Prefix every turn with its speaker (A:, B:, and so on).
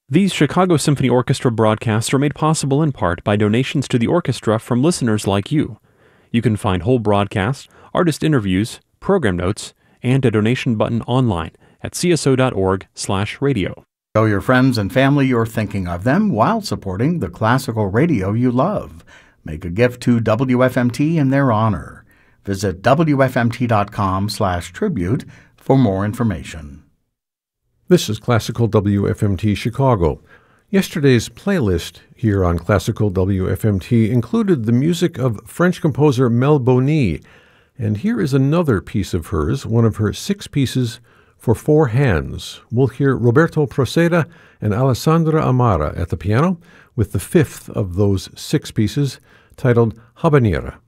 A: These Chicago Symphony Orchestra broadcasts are made possible in part by donations to the orchestra from listeners like you. You can find whole broadcasts, artist interviews, program notes, and a donation button online at cso.org/radio.
B: Show your friends and family you're thinking of them while supporting the classical radio you love. Make a gift to WFMT in their honor. Visit WFMT.com/tribute for more information.
C: This is Classical WFMT Chicago. Yesterday's playlist here on Classical WFMT included the music of French composer Mel Boni, and here is another piece of hers, one of her 6 pieces for 4 hands. We'll hear Roberto Proceda and Alessandra Amara at the piano with the 5th of those 6 pieces, titled Habanera.